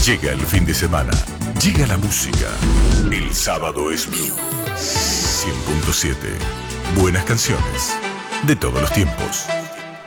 Llega el fin de semana. Llega la música. El sábado es Blue. 100.7. Buenas canciones de todos los tiempos.